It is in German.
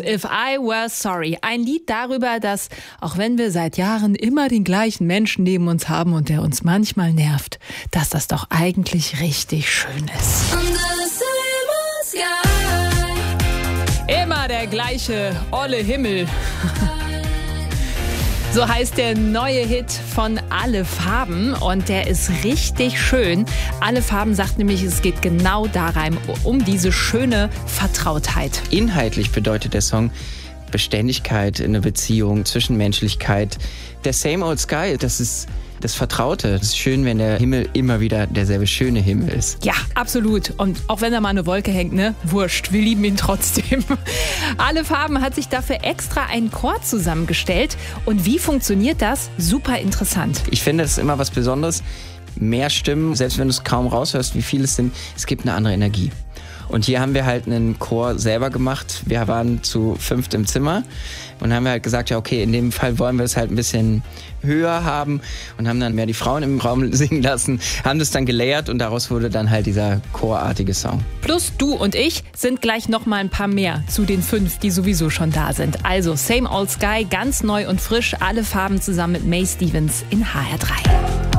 If I Were Sorry. Ein Lied darüber, dass, auch wenn wir seit Jahren immer den gleichen Menschen neben uns haben und der uns manchmal nervt, dass das doch eigentlich richtig schön ist. Immer der gleiche olle Himmel. So heißt der neue Hit von Alle Farben und der ist richtig schön. Alle Farben sagt nämlich, es geht genau darum, um diese schöne Vertrautheit. Inhaltlich bedeutet der Song Beständigkeit in einer Beziehung, Zwischenmenschlichkeit. Der Same Old Sky, das ist das Vertraute. Es ist schön, wenn der Himmel immer wieder derselbe schöne Himmel ist. Ja, absolut. Und auch wenn da mal eine Wolke hängt, ne? Wurscht, wir lieben ihn trotzdem. Alle Farben hat sich dafür extra einen Chor zusammengestellt. Und wie funktioniert das? Super interessant. Ich finde, das ist immer was Besonderes. Mehr Stimmen, selbst wenn du es kaum raushörst, wie viele es sind, es gibt eine andere Energie. Und hier haben wir halt einen Chor selber gemacht. Wir waren zu 5 im Zimmer und haben halt gesagt, ja okay, in dem Fall wollen wir es halt ein bisschen höher haben und haben dann mehr die Frauen im Raum singen lassen, haben das dann gelayert und daraus wurde dann halt dieser chorartige Song. Plus du und ich sind gleich noch mal ein paar mehr zu den 5, die sowieso schon da sind. Also Same Old Sky, ganz neu und frisch, Alle Farben zusammen mit May Stevens in HR3.